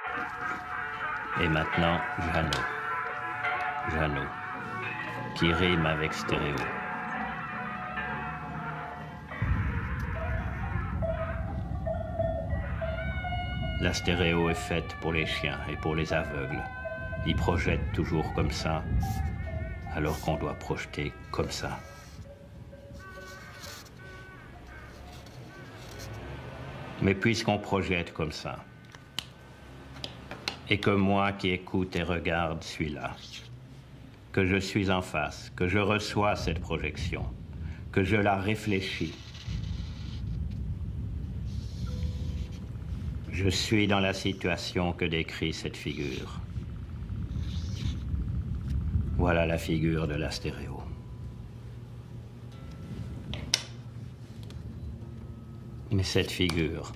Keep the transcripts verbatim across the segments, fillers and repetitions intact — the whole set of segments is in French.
Et maintenant, Jeannot. Jeannot, qui rime avec stéréo. La stéréo est faite pour les chiens et pour les aveugles. Ils projettent toujours comme ça, alors qu'on doit projeter comme ça. Mais puisqu'on projette comme ça, et que moi qui écoute et regarde suis là, que je suis en face, que je reçois cette projection, que je la réfléchis, je suis dans la situation que décrit cette figure. Voilà la figure de la stéréo. Mais cette figure,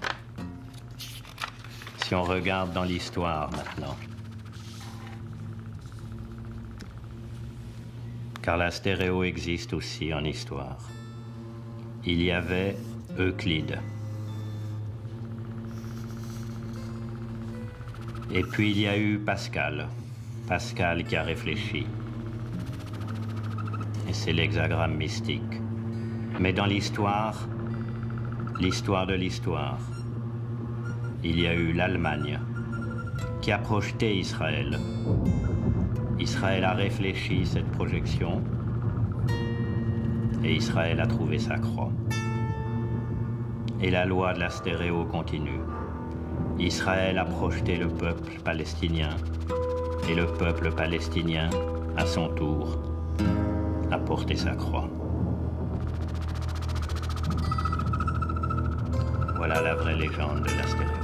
si on regarde dans l'histoire maintenant, car la stéréo existe aussi en histoire, il y avait Euclide. Et puis il y a eu Pascal, Pascal qui a réfléchi. Et c'est l'hexagramme mystique. Mais dans l'histoire, l'histoire de l'histoire, il y a eu l'Allemagne qui a projeté Israël. Israël a réfléchi cette projection et Israël a trouvé sa croix. Et la loi de la stéréo continue. Israël a projeté le peuple palestinien et le peuple palestinien, à son tour, a porté sa croix. Voilà la vraie légende de la stéréo.